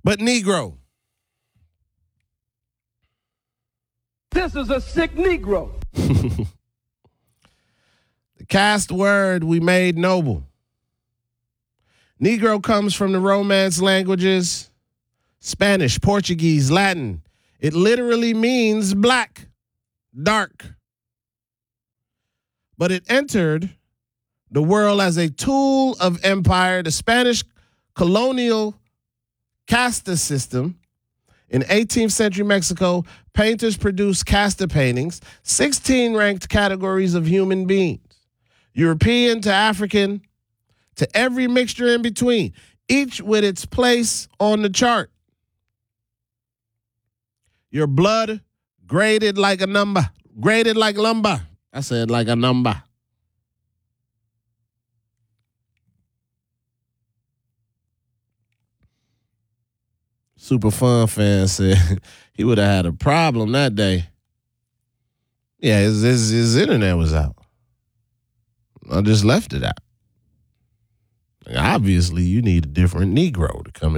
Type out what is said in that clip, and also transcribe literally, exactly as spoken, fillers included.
but Negro. This is a sick Negro. The cast word we made noble. Negro comes from the Romance languages, Spanish, Portuguese, Latin. It literally means black, dark. But it entered the world as a tool of empire. The Spanish colonial casta system. In eighteenth century Mexico, painters produced casta paintings, sixteen ranked categories of human beings, European to African, to every mixture in between, each with its place on the chart. Your blood graded like a number, graded like lumber. I said like a number. Super Fun fan said he would have had a problem that day. Yeah, his, his, his internet was out. I just left it out. Like, obviously, you need a different Negro to come